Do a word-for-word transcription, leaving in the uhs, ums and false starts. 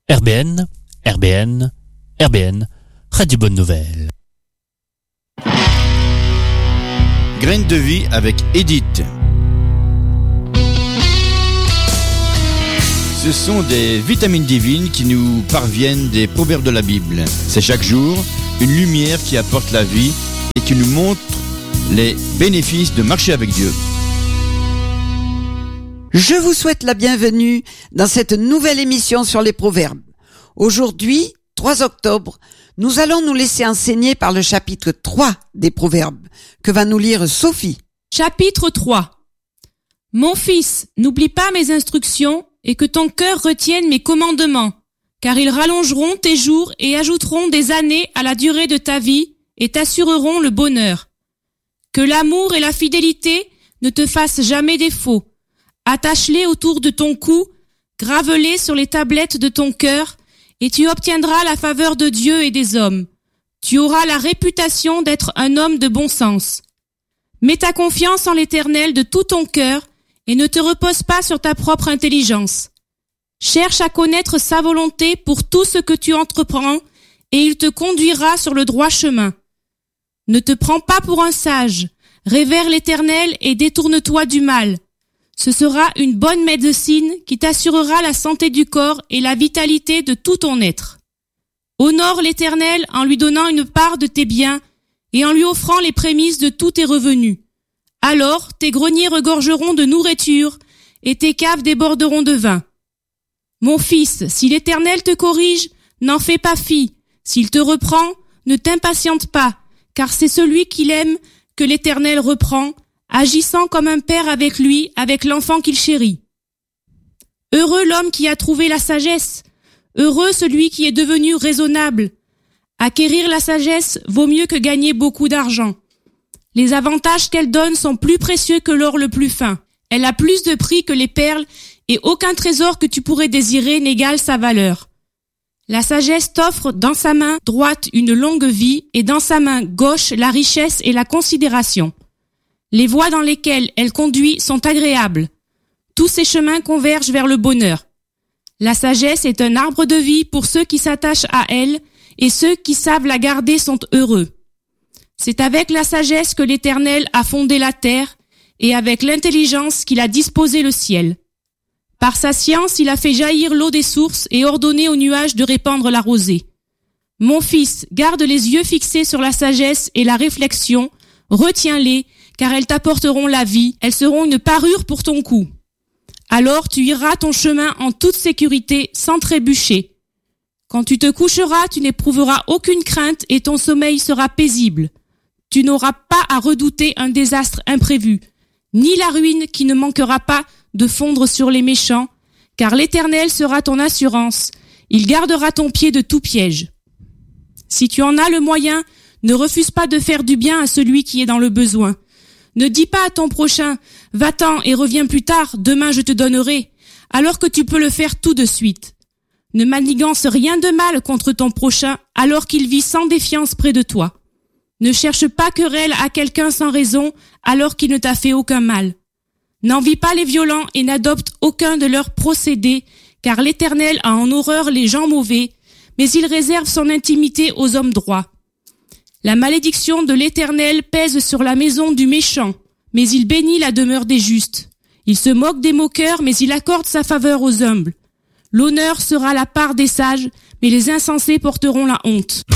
R B N, R B N, R B N, Radio Bonne Nouvelle. Graines de vie avec Edith. Ce sont des vitamines divines qui nous parviennent des proverbes de la Bible. C'est chaque jour une lumière qui apporte la vie et qui nous montre les bénéfices de marcher avec Dieu. Je vous souhaite la bienvenue dans cette nouvelle émission sur les proverbes. Aujourd'hui, trois octobre, nous allons nous laisser enseigner par le chapitre trois des proverbes, que va nous lire Sophie. Chapitre trois. Mon fils, n'oublie pas mes instructions et que ton cœur retienne mes commandements, car ils rallongeront tes jours et ajouteront des années à la durée de ta vie et t'assureront le bonheur. Que l'amour et la fidélité ne te fassent jamais défaut. Attache-les autour de ton cou, grave-les sur les tablettes de ton cœur, et tu obtiendras la faveur de Dieu et des hommes. Tu auras la réputation d'être un homme de bon sens. Mets ta confiance en l'Éternel de tout ton cœur, et ne te repose pas sur ta propre intelligence. Cherche à connaître sa volonté pour tout ce que tu entreprends, et il te conduira sur le droit chemin. Ne te prends pas pour un sage, révère l'Éternel et détourne-toi du mal. Ce sera une bonne médecine qui t'assurera la santé du corps et la vitalité de tout ton être. Honore l'Éternel en lui donnant une part de tes biens et en lui offrant les prémices de tous tes revenus. Alors tes greniers regorgeront de nourriture et tes caves déborderont de vin. Mon fils, si l'Éternel te corrige, n'en fais pas fi. S'il te reprend, ne t'impatiente pas, car c'est celui qu'il aime que l'Éternel reprend, agissant comme un père avec lui, avec l'enfant qu'il chérit. Heureux l'homme qui a trouvé la sagesse, heureux celui qui est devenu raisonnable. Acquérir la sagesse vaut mieux que gagner beaucoup d'argent. Les avantages qu'elle donne sont plus précieux que l'or le plus fin. Elle a plus de prix que les perles, et aucun trésor que tu pourrais désirer n'égale sa valeur. La sagesse t'offre dans sa main droite une longue vie, et dans sa main gauche la richesse et la considération. Les voies dans lesquelles elle conduit sont agréables. Tous ses chemins convergent vers le bonheur. La sagesse est un arbre de vie pour ceux qui s'attachent à elle, et ceux qui savent la garder sont heureux. C'est avec la sagesse que l'Éternel a fondé la terre, et avec l'intelligence qu'il a disposé le ciel. Par sa science, il a fait jaillir l'eau des sources et ordonné aux nuages de répandre la rosée. Mon fils, garde les yeux fixés sur la sagesse et la réflexion, retiens-les, car elles t'apporteront la vie, elles seront une parure pour ton cou. Alors tu iras ton chemin en toute sécurité, sans trébucher. Quand tu te coucheras, tu n'éprouveras aucune crainte et ton sommeil sera paisible. Tu n'auras pas à redouter un désastre imprévu, ni la ruine qui ne manquera pas de fondre sur les méchants, car l'Éternel sera ton assurance, il gardera ton pied de tout piège. Si tu en as le moyen, ne refuse pas de faire du bien à celui qui est dans le besoin. Ne dis pas à ton prochain, va-t'en et reviens plus tard, demain je te donnerai, alors que tu peux le faire tout de suite. Ne manigance rien de mal contre ton prochain, alors qu'il vit sans défiance près de toi. Ne cherche pas querelle à quelqu'un sans raison, alors qu'il ne t'a fait aucun mal. N'envie pas les violents et n'adopte aucun de leurs procédés, car l'Éternel a en horreur les gens mauvais, mais il réserve son intimité aux hommes droits. La malédiction de l'Éternel pèse sur la maison du méchant, mais il bénit la demeure des justes. Il se moque des moqueurs, mais il accorde sa faveur aux humbles. L'honneur sera la part des sages, mais les insensés porteront la honte.